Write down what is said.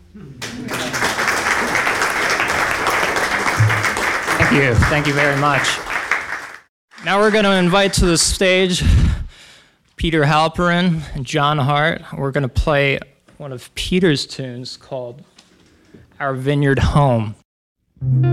Thank you. Thank you very much. Now we're going to invite to the stage Peter Halperin and John Hart. We're going to play one of Peter's tunes called Our Vineyard Home.